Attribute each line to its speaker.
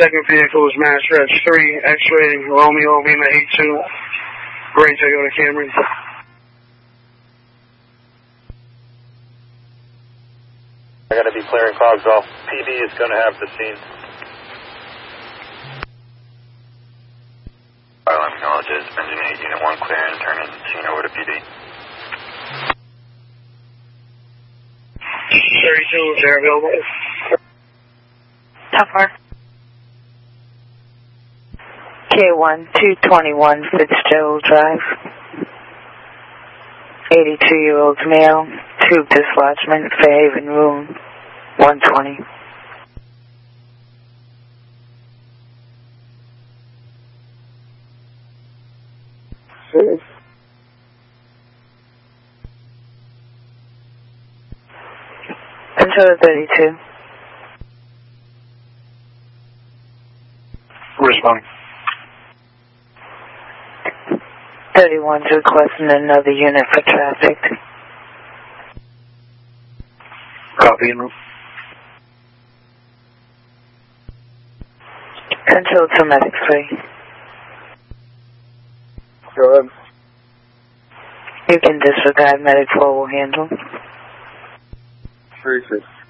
Speaker 1: second vehicle is Mass Res 3, X-ray Romeo Lima 82, gray Toyota Camry.
Speaker 2: I gotta be clearing cogs off. PD is gonna have the scene.
Speaker 3: File acknowledges engine 8, unit 1 clear and turn in scene over to PD.
Speaker 1: 32, if they're available.
Speaker 4: How far? K1, 221 Fitzgerald Drive. 82-year-old male, tube dislodgement, Fairhaven Room, 120. Control 32.
Speaker 1: Respond.
Speaker 4: 31's requesting another unit for traffic.
Speaker 1: Copy en route.
Speaker 4: Control to Medic 3.
Speaker 1: Go ahead.
Speaker 4: You can disregard Medic 4 will handle.
Speaker 1: 36.